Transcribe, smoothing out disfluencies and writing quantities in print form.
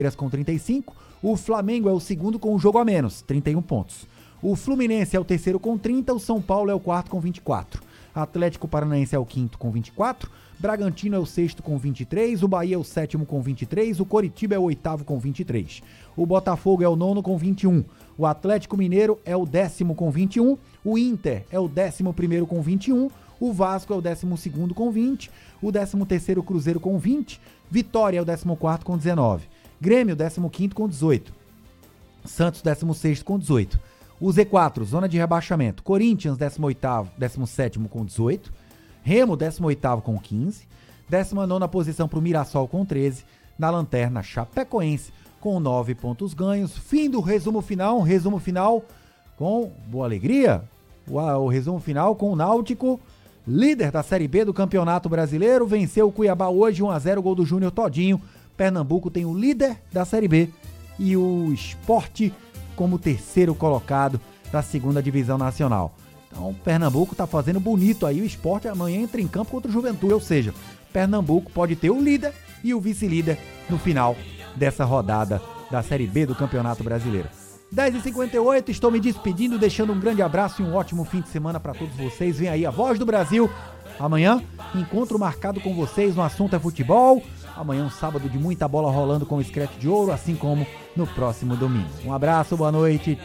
com 35. O Flamengo é o segundo com um jogo a menos, 31 pontos. O Fluminense é o terceiro com 30, o São Paulo é o quarto com 24. Atlético Paranaense é o quinto com 24, Bragantino é o sexto com 23, o Bahia é o sétimo com 23, o Coritiba é o oitavo com 23. O Botafogo é o nono com 21, o Atlético Mineiro é o décimo com 21, o Inter é o 11º com 21, o Vasco é o 12º com 20, o 13º Cruzeiro com 20, Vitória é o 14º com 19, Grêmio 15º com 18, Santos 16º com 18. O Z4, zona de rebaixamento, Corinthians 18º, 17º com 18, Remo 18º com 15, 19ª posição para o Mirassol com 13, na lanterna Chapecoense com 9 pontos ganhos. Fim do resumo final com boa alegria, o resumo final com o Náutico, líder da Série B do Campeonato Brasileiro, venceu o Cuiabá hoje 1-0, gol do Júnior Todinho. Pernambuco tem o líder da Série B e o Sport como terceiro colocado da segunda divisão nacional. Então, Pernambuco tá fazendo bonito aí, o Sport amanhã entra em campo contra o Juventude, ou seja, Pernambuco pode ter o líder e o vice-líder no final dessa rodada da Série B do Campeonato Brasileiro. 10h58, estou me despedindo, deixando um grande abraço e um ótimo fim de semana para todos vocês. Vem aí a Voz do Brasil. Amanhã, encontro marcado com vocês no assunto é futebol. Amanhã, um sábado de muita bola rolando com o Scratch de Ouro, assim como no próximo domingo. Um abraço, boa noite.